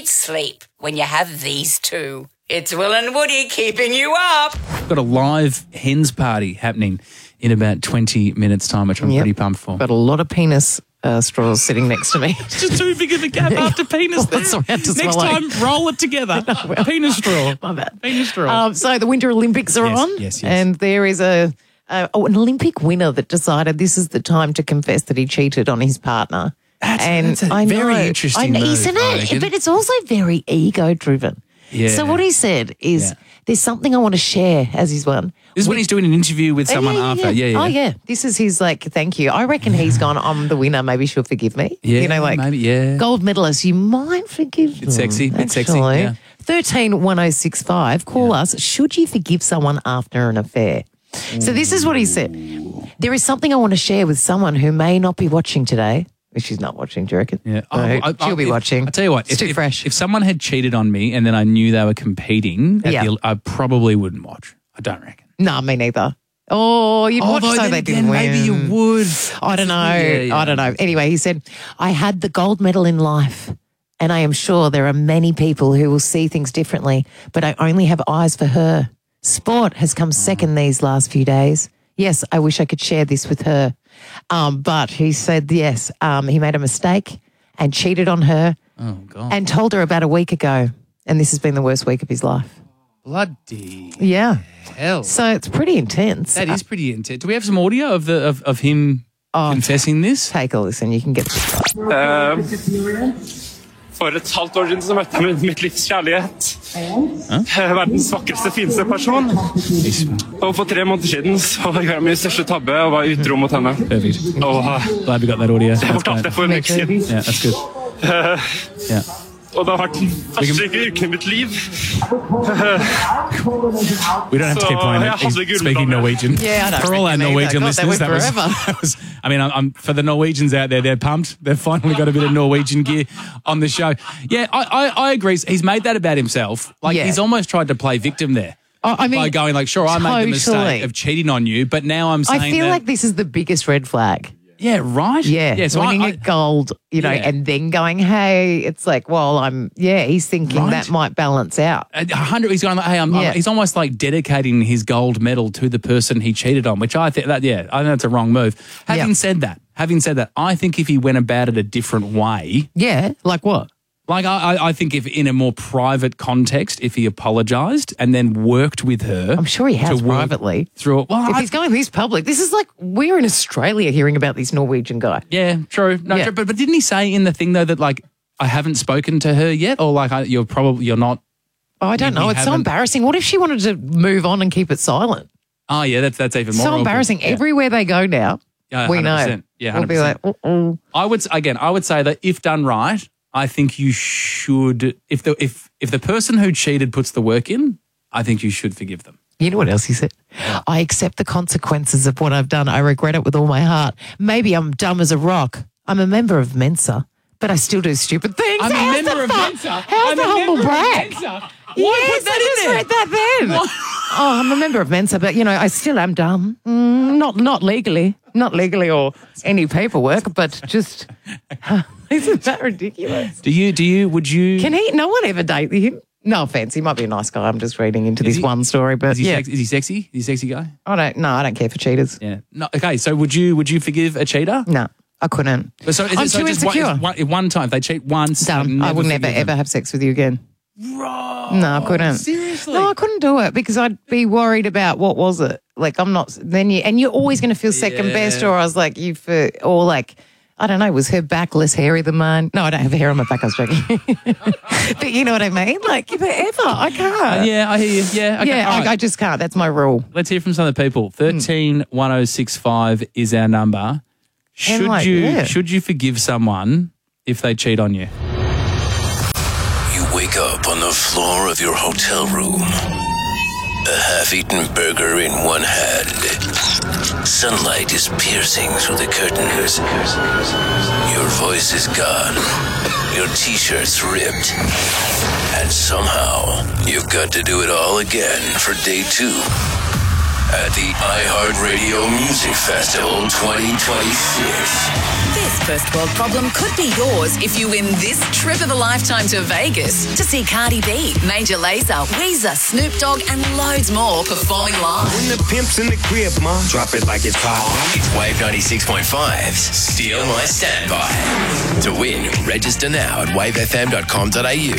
sweet sleep when you have these two. It's Will and Woody keeping you up. Got a live hens party happening in about 20 minutes' time, which I'm pretty pumped for. Got a lot of penis straws sitting next to me. Just too big of a gap after penis there. That's what I had to Next swallow. time, roll it together. Penis straw. My bad. Penis straw. So the Winter Olympics are Yes, on. yes. And there is an Olympic winner that decided this is the time to confess that he cheated on his partner. That's a very interesting move, isn't I it? reckon. But it's also very ego-driven. Yeah. So what he said is, Yeah. there's something I want to share as his one. This is when he's doing an interview with someone after. Yeah. Oh, yeah. This is his, thank you. I reckon he's gone, I'm the winner. Maybe she'll forgive me. Yeah, maybe, yeah. Gold medalist, you might forgive them. Bit sexy, actually. yeah. 131065, call us. Should you forgive someone after an affair? So this is what he said. There is something I want to share with someone who may not be watching today. If she's not watching, do you reckon? Yeah. No, she'll be watching. I tell you what, It's too fresh. If someone had cheated on me and then I knew they were competing, I probably wouldn't watch. I don't reckon. No, me neither. Oh, you'd watch Although so then they again, didn't win. maybe you would. I don't know. Yeah. I don't know. Anyway, he said, I had the gold medal in life, and I am sure there are many people who will see things differently, but I only have eyes for her. Sport has come second these last few days. Yes, I wish I could share this with her. But he said, yes, he made a mistake and cheated on her and told her about a week ago. And this has been the worst week of his life. Bloody Yeah. hell. So it's pretty intense. That is pretty intense. Do we have some audio of him confessing this? Take a listen. You can get For et halvt år siden så møtte jeg mitt livs kjærlighet. Verdens vakreste, fineste person. Og for 3 måneder siden så gjorde jeg min største tabbe og var utro mot henne. Perfect. Og Glad we got that audio. det fortalte jeg for en uke siden. Yeah, that's good. Yeah. Og det har vært den verste uken i mitt liv. We don't have to keep playing it. He's speaking Norwegian. Yeah, I don't For all our reckon either. Norwegian God, listeners, that went that was I mean, I'm for the Norwegians out there, they're pumped. They've finally got a bit of Norwegian gear on the show. Yeah, I agree. He's made that about himself. He's almost tried to play victim there. I mean, by going sure, I made the mistake of cheating on you, but now I'm saying I feel like this is the biggest red flag. Yeah, right? Yeah, so winning a gold, and then going, hey, it's like, well, he's thinking that might balance out. 100, he's going, hey, he's almost like dedicating his gold medal to the person he cheated on, which I think I think that's a wrong move. Having said that, I think if he went about it a different way. Yeah, like what? Like, I think if in a more private context, if he apologised and then worked with her. I'm sure he has privately. Through it. Well, if he's going this public, this is like we're in Australia hearing about this Norwegian guy. Yeah, true. No, true. But didn't he say in the thing, though, that, like, I haven't spoken to her yet? Or, like, you're not. Oh, I don't know. It's so embarrassing. What if she wanted to move on and keep it silent? Oh, yeah, that's even more so embarrassing. Yeah. Everywhere they go now, we know. Yeah, 100%. We'll be like, I would say that if done right, I think you should, if the person who cheated puts the work in, I think you should forgive them. You know what else he said? I accept the consequences of what I've done. I regret it with all my heart. Maybe I'm dumb as a rock. I'm a member of Mensa, but I still do stupid things. I'm a member of Mensa. How's the humble brag? Why put that in there? Read that then. Oh, I'm a member of Mensa, but, I still am dumb. Not legally. Not legally or any paperwork, but just... Isn't that ridiculous? Would you... Can he... No one ever date him? No offense, he might be a nice guy. I'm just reading into this one story, but is he sexy? Is he a sexy guy? I don't care for cheaters. Yeah. No. Okay, so would you forgive a cheater? No, I couldn't. So I'm too insecure. One time, if they cheat once... Done. I would never, ever have sex with you again. Right. No, I couldn't. Seriously? No, I couldn't do it because I'd be worried about what was it. Like, I'm not... And you're always going to feel second best, or I was like, I don't know, was her back less hairy than mine? No, I don't have hair on my back, I was joking. But you know what I mean? Like, forever, I can't. Yeah, I hear you. Yeah, okay, yeah, right. I just can't. That's my rule. Let's hear from some of the people. 131065 is our number. Should you forgive someone if they cheat on you? You wake up on the floor of your hotel room. A half-eaten burger in one hand. Sunlight is piercing through the curtains. Your voice is gone. Your t-shirt's ripped. And somehow, you've got to do it all again for day 2 at the iHeartRadio Music Festival 2026. This This first world problem could be yours if you win this trip of a lifetime to Vegas to see Cardi B, Major Lazer, Weezer, Snoop Dogg, and loads more performing live. When the pimp's in the crib, ma, drop it like it's hot. It's Wave 96.5's Steal My Standby. To win, register now at wavefm.com.au.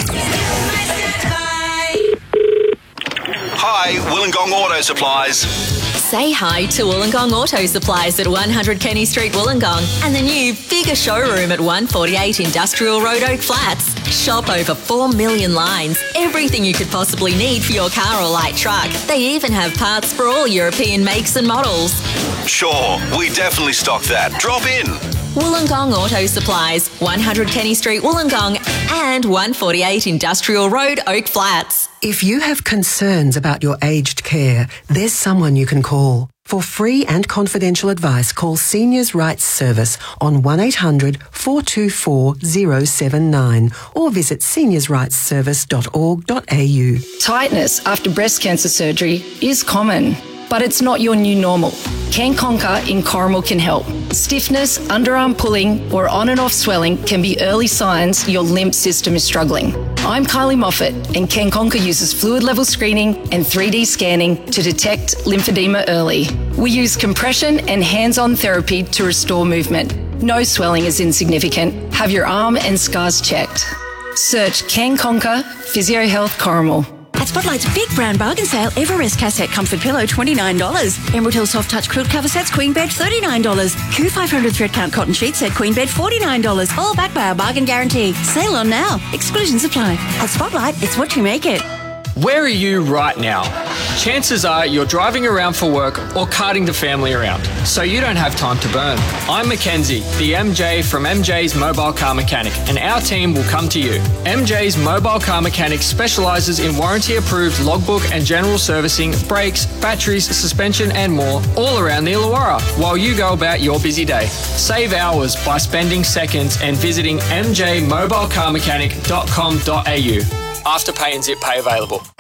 Hi, Wollongong Auto Supplies. Say hi to Wollongong Auto Supplies at 100 Kenny Street, Wollongong, and the new, bigger showroom at 148 Industrial Road, Oak Flats. Shop over 4 million lines, everything you could possibly need for your car or light truck. They even have parts for all European makes and models. Sure, we definitely stock that. Drop in. Wollongong Auto Supplies, 100 Kenny Street, Wollongong, and 148 Industrial Road, Oak Flats. If you have concerns about your aged care, there's someone you can call. For free and confidential advice, call Seniors Rights Service on 1-800-424-079 or visit seniorsrightsservice.org.au. Tightness after breast cancer surgery is common, but it's not your new normal. Can Conquer in Corrimal can help. Stiffness, underarm pulling, or on and off swelling can be early signs your lymph system is struggling. I'm Kylie Moffat, and Can Conquer uses fluid level screening and 3D scanning to detect lymphedema early. We use compression and hands-on therapy to restore movement. No swelling is insignificant. Have your arm and scars checked. Search Can Conquer Physio Health Corrimal. At Spotlight's big brand bargain sale, Everest Cassette Comfort Pillow, $29. Emerald Hill Soft Touch Quilt Cover Sets, Queen Bed, $39. Q500 Thread Count Cotton Sheet Set, Queen Bed, $49. All backed by our bargain guarantee. Sale on now. Exclusions apply. At Spotlight, it's what you make it. Where are you right now? Chances are you're driving around for work or carting the family around, so you don't have time to burn. I'm Mackenzie, the MJ from MJ's Mobile Car Mechanic, and our team will come to you. MJ's Mobile Car Mechanic specialises in warranty-approved logbook and general servicing, brakes, batteries, suspension and more, all around the Illawarra, while you go about your busy day. Save hours by spending seconds and visiting mjmobilecarmechanic.com.au. Afterpay and zip pay available.